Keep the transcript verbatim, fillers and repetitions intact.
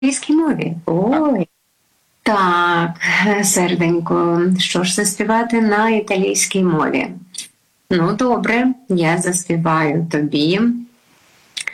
італійській мові. Ой. Так, серденько, що ж заспівати на італійській мові? Ну, добре, я заспіваю тобі